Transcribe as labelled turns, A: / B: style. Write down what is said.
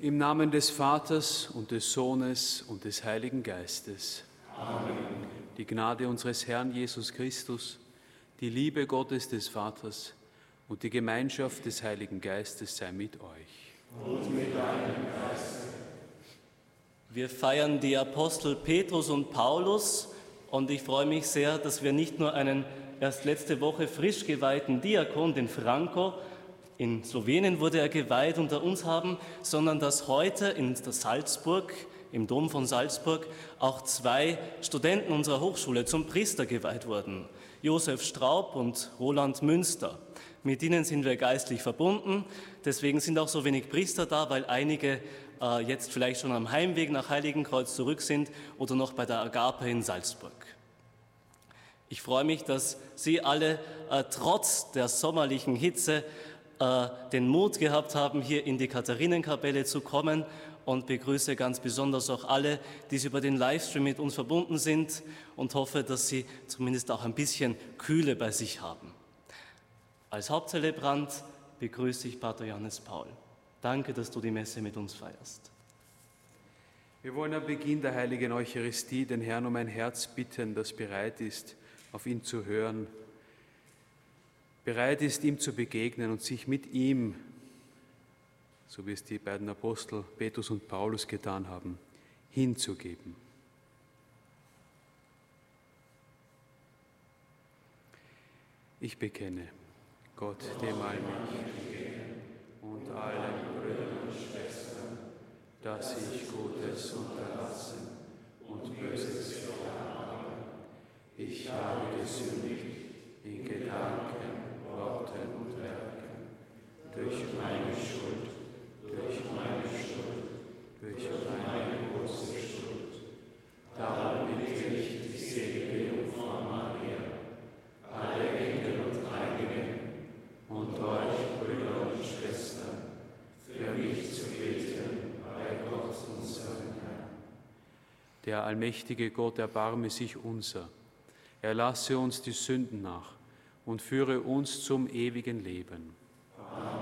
A: Im Namen des Vaters und des Sohnes und des Heiligen Geistes. Amen. Die Gnade unseres Herrn Jesus Christus, die Liebe Gottes des Vaters und die Gemeinschaft des Heiligen Geistes sei mit euch.
B: Und mit deinem Geiste.
C: Wir feiern die Apostel Petrus und Paulus und ich freue mich sehr, dass wir nicht nur einen erst letzte Woche frisch geweihten Diakon, den Franco, in Slowenien wurde er geweiht, unter uns haben, sondern dass heute in der Salzburg, im Dom von Salzburg, auch 2 Studenten unserer Hochschule zum Priester geweiht wurden, Josef Straub und Roland Münster. Mit ihnen sind wir geistlich verbunden, deswegen sind auch so wenig Priester da, weil einige jetzt vielleicht schon am Heimweg nach Heiligenkreuz zurück sind oder noch bei der Agape in Salzburg. Ich freue mich, dass Sie alle trotz der sommerlichen Hitze den Mut gehabt haben, hier in die Katharinenkapelle zu kommen und begrüße ganz besonders auch alle, die über den Livestream mit uns verbunden sind und hoffe, dass Sie zumindest auch ein bisschen Kühle bei sich haben. Als Hauptzelebrant begrüße ich Pater Johannes Paul. Danke, dass du die Messe mit uns feierst.
A: Wir wollen am Beginn der heiligen Eucharistie den Herrn um ein Herz bitten, das bereit ist, auf ihn zu hören, bereit ist, ihm zu begegnen und sich mit ihm, so wie es die beiden Apostel Petrus und Paulus getan haben, hinzugeben. Ich bekenne Gott, dem Allmächtigen und allen Brüdern und Schwestern, dass ich Gutes unterlassen und Böses getan habe. Ich habe gesündigt in Gedanken, Worten und Werken, durch meine Schuld, durch meine große Schuld. Darum bitte ich die selige Jungfrau Maria, alle Engel und Heiligen und euch, Brüder und Schwestern, für mich zu beten bei Gott, unserem Herrn. Der allmächtige Gott erbarme sich unser. Er lasse uns die Sünden nach und führe uns zum ewigen Leben.